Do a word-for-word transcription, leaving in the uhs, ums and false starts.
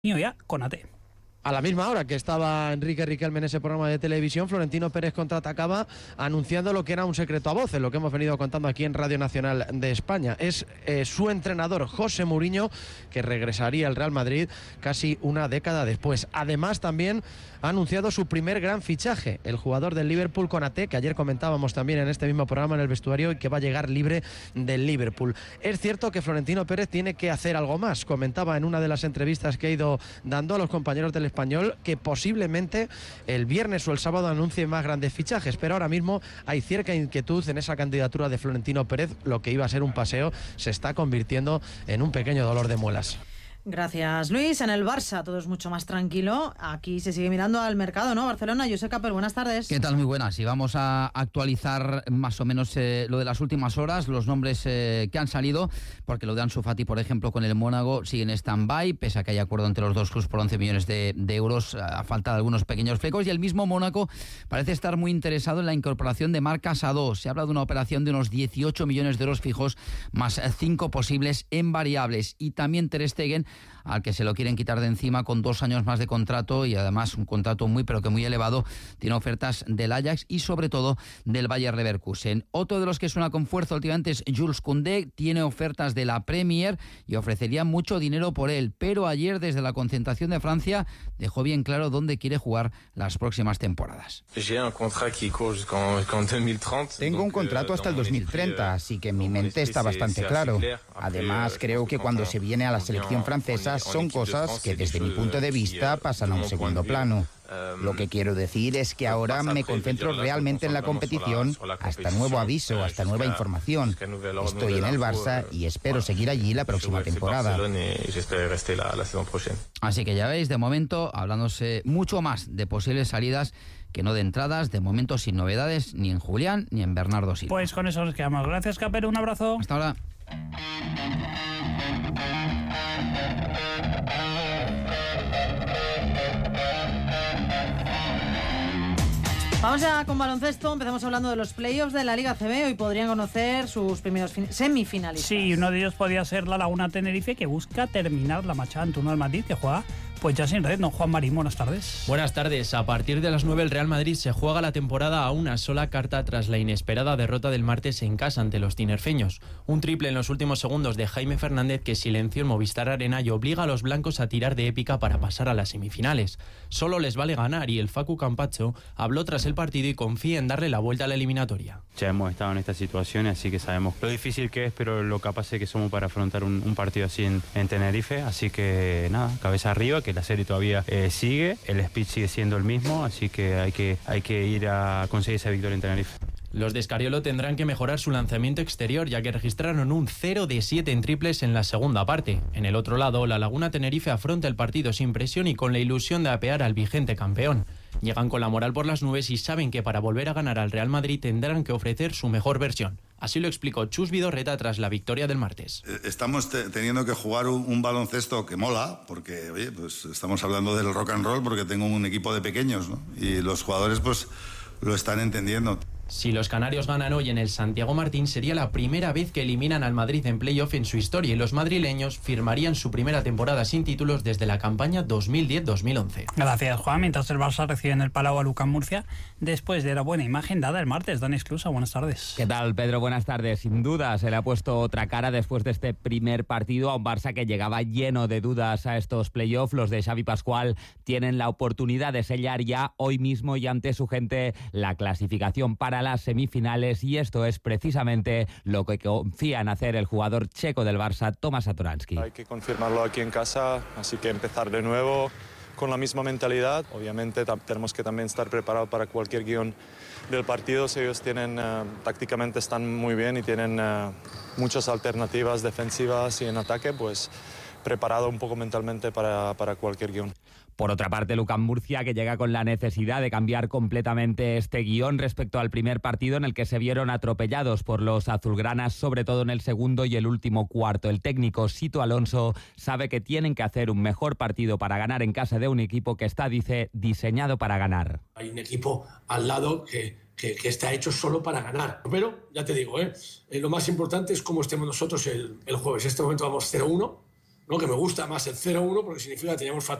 ya Konaté. A la misma hora que estaba Enrique Riquelme en ese programa de televisión, Florentino Pérez contraatacaba anunciando lo que era un secreto a voces, lo que hemos venido contando aquí en Radio Nacional de España. Es eh, su entrenador, José Mourinho, que regresaría al Real Madrid casi una década después. Además, también ha anunciado su primer gran fichaje, el jugador del Liverpool, Konaté, que ayer comentábamos también en este mismo programa en el vestuario y que va a llegar libre del Liverpool. Es cierto que Florentino Pérez tiene que hacer algo más. Comentaba en una de las entrevistas que ha ido dando a los compañeros del Español que posiblemente el viernes o el sábado anuncie más grandes fichajes, pero ahora mismo hay cierta inquietud en esa candidatura de Florentino Pérez. Lo que iba a ser un paseo se está convirtiendo en un pequeño dolor de muelas. Gracias, Luis. En el Barça todo es mucho más tranquilo. Aquí se sigue mirando al mercado, ¿no? Barcelona, Josep Capel, buenas tardes. ¿Qué tal? Muy buenas. Y vamos a actualizar más o menos eh, lo de las últimas horas, los nombres eh, que han salido, porque lo de Ansu Fati, por ejemplo, con el Mónaco sigue en stand-by, pese a que hay acuerdo entre los dos clubes por once millones de, de euros, a falta de algunos pequeños flecos, y el mismo Mónaco parece estar muy interesado en la incorporación de Marc Casado. Se habla de una operación de unos dieciocho millones de euros fijos, más cinco posibles en variables, y también Ter Stegen, al que se lo quieren quitar de encima con dos años más de contrato y además un contrato muy pero que muy elevado. Tiene ofertas del Ajax y sobre todo del Bayer Leverkusen. Otro de los que suena con fuerza últimamente es Jules Koundé. Tiene ofertas de la Premier y ofrecería mucho dinero por él, pero ayer desde la concentración de Francia dejó bien claro dónde quiere jugar las próximas temporadas. Tengo un contrato hasta el dos mil treinta, así que en mi mente está bastante claro. Además, creo que cuando se viene a la selección francesa son cosas que desde mi punto de vista pasan a un segundo plano. Lo que quiero decir es que ahora me concentro realmente en la competición hasta nuevo aviso, hasta nueva información. Estoy en el Barça y espero seguir allí la próxima temporada. Así que ya veis, de momento hablándose mucho más de posibles salidas que no de entradas, de momento sin novedades ni en Julián ni en Bernardo Silva. Pues con eso nos quedamos. Gracias, Capero, un abrazo. Hasta ahora. Vamos ya con baloncesto. Empezamos hablando de los playoffs de la Liga C B. Hoy podrían conocer sus primeros fin- semifinalistas. Sí, uno de ellos podría ser la Laguna Tenerife, que busca terminar la marcha en turno al Madrid, que juega pues ya sin red. ¿No? Juan Marín, buenas tardes. Buenas tardes. A partir de las nueve el Real Madrid se juega la temporada a una sola carta tras la inesperada derrota del martes en casa ante los tinerfeños. Un triple en los últimos segundos de Jaime Fernández que silenció en Movistar Arena y obliga a los blancos a tirar de épica para pasar a las semifinales. Solo les vale ganar y el Facu Campacho habló tras el partido y confía en darle la vuelta a la eliminatoria. Ya hemos estado en esta situación, así que sabemos lo difícil que es, pero lo capaces que somos para afrontar un, un partido así en, en Tenerife. Así que nada, cabeza arriba, que la serie todavía eh, sigue, el speech sigue siendo el mismo, así que hay que, hay que ir a conseguir esa victoria en Tenerife. Los de Escariolo tendrán que mejorar su lanzamiento exterior, ya que registraron un cero de siete en triples en la segunda parte. En el otro lado, la Laguna Tenerife afronta el partido sin presión y con la ilusión de apear al vigente campeón. Llegan con la moral por las nubes y saben que para volver a ganar al Real Madrid tendrán que ofrecer su mejor versión. Así lo explicó Chus Vidorreta tras la victoria del martes. Estamos te- teniendo que jugar un, un baloncesto que mola, porque oye, pues estamos hablando del rock and roll, porque tengo un equipo de pequeños, ¿no? Y los jugadores pues lo están entendiendo. Si los canarios ganan hoy en el Santiago Martín, sería la primera vez que eliminan al Madrid en playoff en su historia y los madrileños firmarían su primera temporada sin títulos desde la campaña dos mil diez dos mil once. Gracias, Juan. Mientras el Barça recibe en el Palau a Lucán Murcia, después de la buena imagen dada el martes. Dani Esclusa, buenas tardes. ¿Qué tal, Pedro? Buenas tardes. Sin duda se le ha puesto otra cara después de este primer partido a un Barça que llegaba lleno de dudas a estos playoffs. Los de Xavi Pascual tienen la oportunidad de sellar ya hoy mismo y ante su gente la clasificación para las semifinales y esto es precisamente lo que confía en hacer el jugador checo del Barça, Tomas Satoransky. Hay que confirmarlo aquí en casa, así que empezar de nuevo con la misma mentalidad. Obviamente tenemos que también estar preparados para cualquier guión del partido. Si ellos tienen, uh, tácticamente están muy bien y tienen uh, muchas alternativas defensivas y en ataque, pues preparado un poco mentalmente para, para cualquier guión. Por otra parte, Lucán Murcia, que llega con la necesidad de cambiar completamente este guión respecto al primer partido en el que se vieron atropellados por los azulgranas, sobre todo en el segundo y el último cuarto. El técnico Sito Alonso sabe que tienen que hacer un mejor partido para ganar en casa de un equipo que está, dice, diseñado para ganar. Hay un equipo al lado que, que, que está hecho solo para ganar. Pero, ya te digo, ¿eh? Eh, lo más importante es cómo estemos nosotros el, el jueves. En este momento vamos cero uno. ¿no? Que me gusta más el cero uno porque significa que teníamos factor